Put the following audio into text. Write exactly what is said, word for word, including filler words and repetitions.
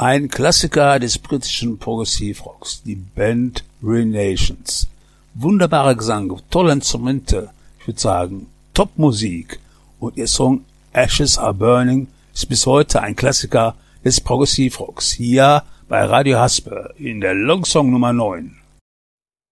Ein Klassiker des britischen Progressivrocks, die Band Renations. Wunderbarer Gesang, tolle Instrumente, ich würde sagen, Top-Musik. Und ihr Song Ashes Are Burning ist bis heute ein Klassiker des Progressivrocks. Hier bei Radio Haspe in der Longsong Nummer neun.